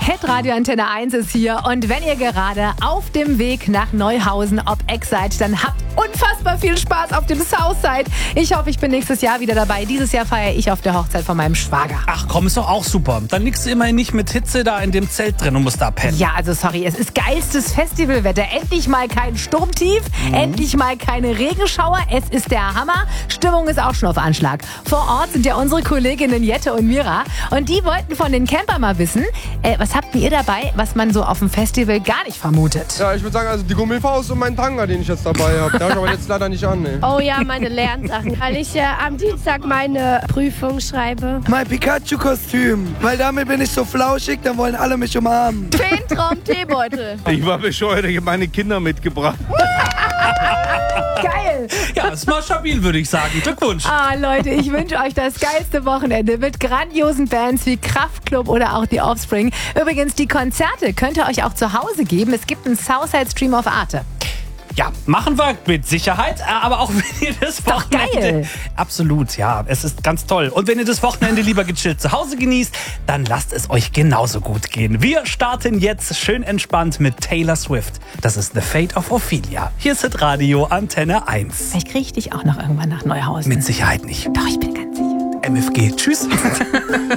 Hitradio Antenne 1 ist hier und wenn ihr gerade auf dem Weg nach Neuhausen ob Eck seid, dann habt unfassbar viel Spaß auf dem Southside. Ich hoffe, ich bin nächstes Jahr wieder dabei. Dieses Jahr feiere ich auf der Hochzeit von meinem Schwager. Ach komm, ist doch auch super. Dann liegst du immerhin nicht mit Hitze da in dem Zelt drin und musst da pennen. Ja, also sorry, es ist geilstes Festivalwetter. Endlich mal kein Sturmtief, endlich mal keine Regenschauer. Es ist der Hammer. Stimmung ist auch schon auf Anschlag. Vor Ort sind ja unsere Kolleginnen Jette und Mira und die wollten von den Campern mal wissen, was habt ihr dabei, was man so auf dem Festival gar nicht vermutet? Ja, ich würde sagen, also die Gummifaust und mein Tanga, den ich jetzt dabei habe. Der habe ich aber jetzt leider nicht an. Ne? Oh ja, meine Lernsachen, weil ich am Dienstag meine Prüfung schreibe. Mein Pikachu-Kostüm, weil damit bin ich so flauschig, dann wollen alle mich umarmen. Feentraum-Teebeutel. Ich war bescheuert, ich habe meine Kinder mitgebracht. Geil! Ja, ist mal stabil, würde ich sagen. Glückwunsch. Ah, Leute, ich wünsche euch das geilste Wochenende mit grandiosen Bands wie Kraftklub oder auch die Offspring. Übrigens, die Konzerte könnt ihr euch auch zu Hause geben. Es gibt einen Southside-Stream auf Arte. Ja, machen wir mit Sicherheit, aber auch wenn ihr das doch Wochenende... geil. Absolut, ja, es ist ganz toll. Und wenn ihr das Wochenende lieber gechillt zu Hause genießt, dann lasst es euch genauso gut gehen. Wir starten jetzt schön entspannt mit Taylor Swift. Das ist The Fate of Ophelia. Hier ist Hitradio Antenne 1. Vielleicht kriege ich dich auch noch irgendwann nach Neuhausen. Mit Sicherheit nicht. Doch, ich bin ganz sicher. MFG, tschüss.